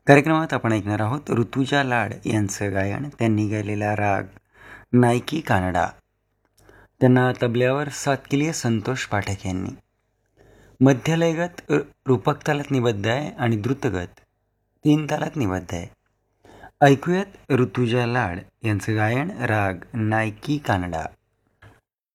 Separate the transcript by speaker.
Speaker 1: कार्यक्रमात आपण ऐकणार आहोत ऋतुजा लाड यांचं गायन. त्यांनी गायलेला राग नायकी कानडा. त्यांना तबल्यावर साथ केली आहे संतोष पाठक यांनी. मध्यलयगत रूपक तालात निबद्ध आहे आणि द्रुतगत 3 तालात निबद्ध आहे. ऐकूयात ऋतुजा लाड यांचं गायन राग नायकी कानडा.